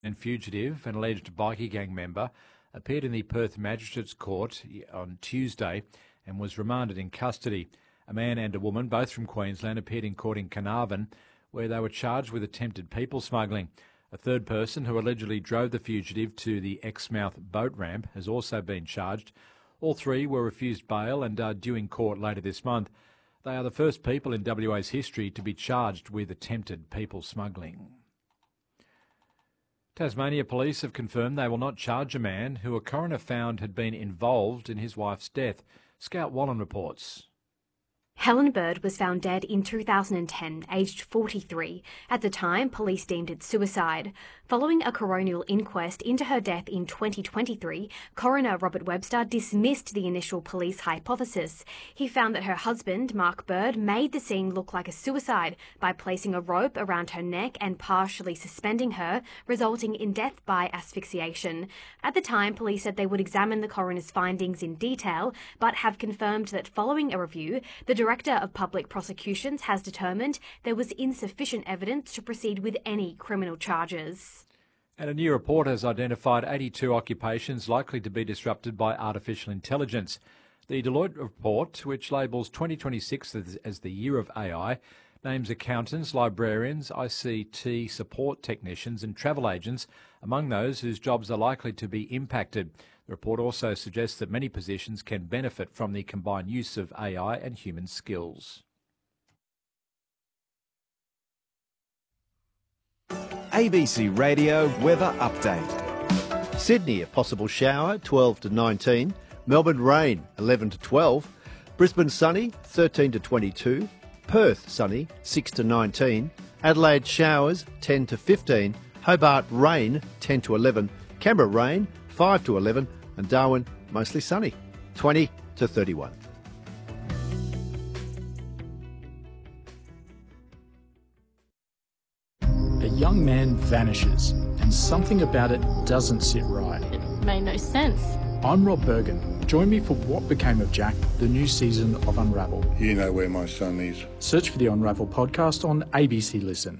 and fugitive, an alleged bikie gang member, appeared in the Perth Magistrates Court on Tuesday and was remanded in custody. A man and a woman, both from Queensland, appeared in court in Carnarvon, where they were charged with attempted people smuggling. A third person, who allegedly drove the fugitive to the Exmouth boat ramp, has also been charged. All three were refused bail and are due in court later this month. They are the first people in WA's history to be charged with attempted people smuggling. Tasmania Police have confirmed they will not charge a man who a coroner found had been involved in his wife's death. Scout Wallen reports. Helen Bird was found dead in 2010, aged 43. At the time, police deemed it suicide. Following a coronial inquest into her death in 2023, coroner Robert Webster dismissed the initial police hypothesis. He found that her husband, Mark Bird, made the scene look like a suicide by placing a rope around her neck and partially suspending her, resulting in death by asphyxiation. At the time, police said they would examine the coroner's findings in detail, but have confirmed that following a review, the Director of Public Prosecutions has determined there was insufficient evidence to proceed with any criminal charges. And a new report has identified 82 occupations likely to be disrupted by artificial intelligence. The Deloitte report, which labels 2026 as the year of AI, names accountants, librarians, ICT support technicians and travel agents among those whose jobs are likely to be impacted. The report also suggests that many positions can benefit from the combined use of AI and human skills. ABC Radio Weather Update. Sydney, a possible shower, 12 to 19. Melbourne, rain, 11 to 12. Brisbane, sunny, 13 to 22. Perth, sunny, 6 to 19. Adelaide, showers, 10 to 15. Hobart, rain, 10 to 11. Canberra, rain, 5 to 11. And Darwin, mostly sunny, 20 to 31. A young man vanishes, and something about it doesn't sit right. It made no sense. I'm Rob Bergen. Join me for What Became of Jack, the new season of Unravel. You know where my son is. Search for the Unravel podcast on ABC Listen.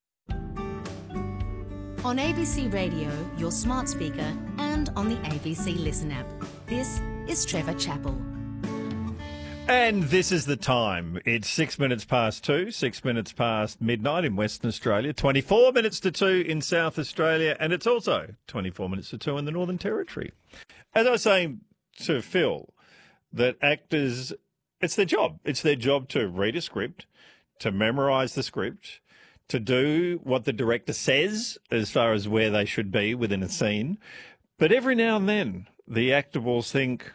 On ABC Radio, your smart speaker, and on the ABC Listen app. This is Trevor Chappell. And this is the time. It's 6 minutes past 2, 6 minutes past midnight in Western Australia, 24 minutes to 2 in South Australia, and it's also 24 minutes to 2 in the Northern Territory. As I was saying to Phil, that actors, it's their job. It's their job to read a script, to memorise the script, to do what the director says as far as where they should be within a scene. But every now and then, the actor will think,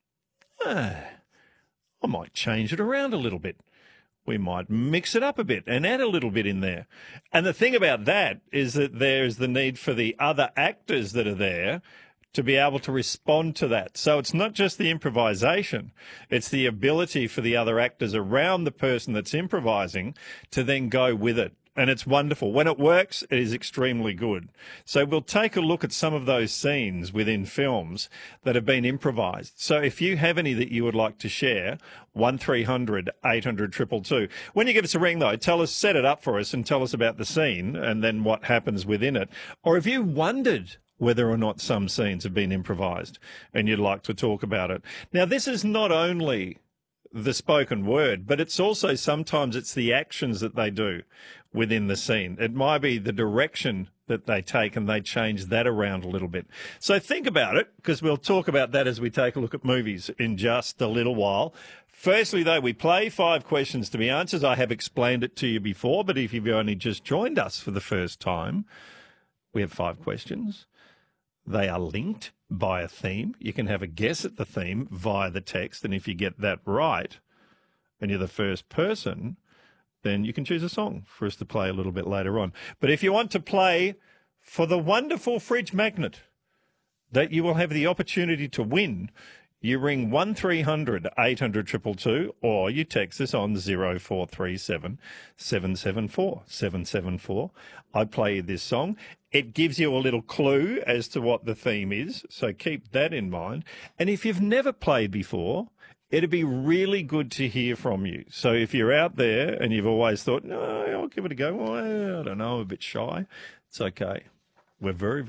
I might change it around a little bit. We might mix it up a bit and add a little bit in there. And the thing about that is that there's the need for the other actors that are there to be able to respond to that. So it's not just the improvisation, it's the ability for the other actors around the person that's improvising to then go with it. And it's wonderful. When it works, it is extremely good. So we'll take a look at some of those scenes within films that have been improvised. So if you have any that you would like to share, 1300 800 222. When you give us a ring, though, tell us, set it up for us and tell us about the scene and then what happens within it. Or if you wondered whether or not some scenes have been improvised and you'd like to talk about it. Now, this is not only the spoken word, but it's also sometimes it's the actions that they do within the scene. It might be the direction that they take and they change that around a little bit. So think about it, because we'll talk about that as we take a look at movies in just a little while. Firstly, though, we play 5 questions to be answered. I have explained it to you before, but if you've only just joined us for the first time, we have 5 questions. They are linked by a theme. You can have a guess at the theme via the text, and if you get that right and you're the first person, then you can choose a song for us to play a little bit later on. But if you want to play for the wonderful fridge magnet that you will have the opportunity to win, you ring 1300 800 222 or you text us on 0437 774 774. I play this song. It gives you a little clue as to what the theme is, so keep that in mind. And if you've never played before, it'd be really good to hear from you. So if you're out there and you've always thought, no, I'll give it a go, well, I don't know, I'm a bit shy, it's okay. We're very, very